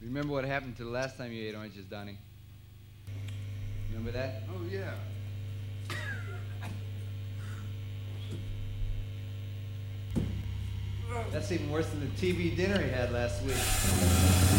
Remember what happened to the last time you ate oranges, Donnie? Remember that? Oh, yeah. That's even worse than the TV dinner he had last week.